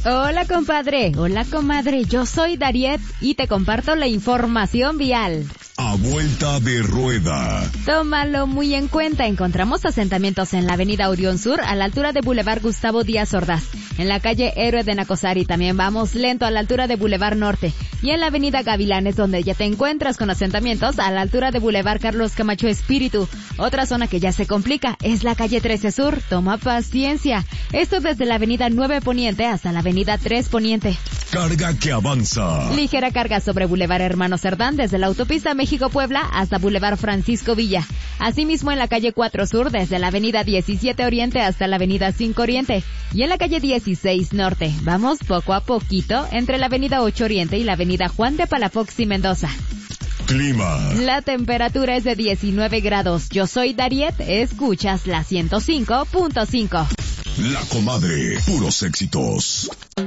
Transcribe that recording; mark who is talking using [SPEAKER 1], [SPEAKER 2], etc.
[SPEAKER 1] Hola compadre, hola comadre, yo soy Dariet y te comparto la información vial.
[SPEAKER 2] A vuelta de rueda.
[SPEAKER 1] Tómalo muy en cuenta, encontramos asentamientos en la avenida Orión Sur a la altura de Boulevard Gustavo Díaz Ordaz, en la calle Héroe de Nacosari también vamos lento a la altura de Boulevard Norte y en la avenida Gavilanes donde ya te encuentras con asentamientos a la altura de Boulevard Carlos Camacho Espíritu. Otra zona que ya se complica es la calle 13 Sur, toma paciencia, esto desde la avenida 9 Poniente hasta la avenida 3 Poniente.
[SPEAKER 2] Carga que avanza.
[SPEAKER 1] Ligera carga sobre Boulevard Hermano Cerdán desde la autopista México-Puebla hasta Boulevard Francisco Villa. Asimismo en la calle 4 Sur desde la avenida 17 Oriente hasta la avenida 5 Oriente. Y en la calle 16 Norte. Vamos poco a poquito entre la avenida 8 Oriente y la avenida Juan de Palafox y Mendoza.
[SPEAKER 2] Clima.
[SPEAKER 1] La temperatura es de 19 grados. Yo soy Dariet, escuchas la 105.5.
[SPEAKER 2] La Comadre, puros éxitos.